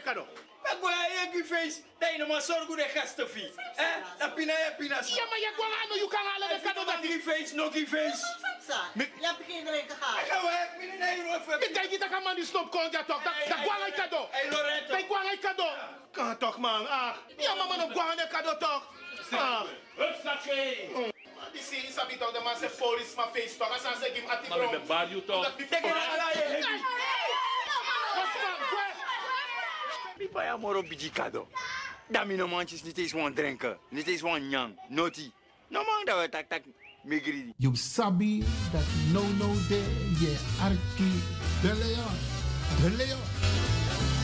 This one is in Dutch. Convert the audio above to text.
kado. Agora je face, daí não mais sorgo de gasto fi. Na pina é pina. Ja, maar je kwam aan, je kan halen de kado dat die face, nog die face. Ja, begin erin te gaan. Ga we, pina nee hoor. Ik denk dat man die stop kon ja toch. Dat kwam een kado. Hey Loreto. Dat kwam een kado. Kan toch man. Ja, maar man kwam een kado toch. Die zie je sabi toch de man se police maar face toch. Als ze give ati bro. Maar de barrio toch. Take it ala je. Mi pai amor bijicado. Dami no manches niet eens one drinken. Niet eens one young. Naughty. No man dat we tak me greedy. You sabi that no de ye arki de Leon. De Leon.